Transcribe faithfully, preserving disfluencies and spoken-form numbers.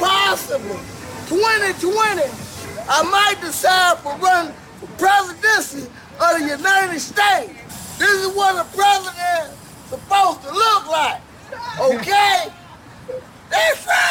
possibly twenty twenty, I might decide for running for presidency of the United States. This is what a president is supposed to look like, okay? That's right.